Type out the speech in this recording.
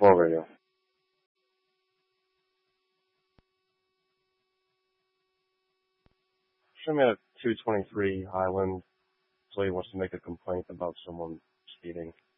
Flow Radio. I'm at 223 Highland. So he wants to make a complaint about someone speeding.